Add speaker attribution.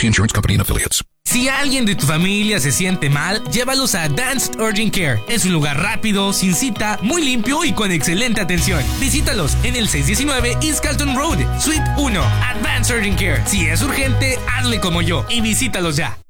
Speaker 1: Equity Insurance Company and Affiliates.
Speaker 2: Si alguien de tu familia se siente mal, llévalos a Advanced Urgent Care. Es un lugar rápido, sin cita, muy limpio y con excelente atención. Visítalos en el 619 East Carlton Road, Suite 1, Advanced Urgent Care. Si es urgente, hazle como yo y visítalos ya.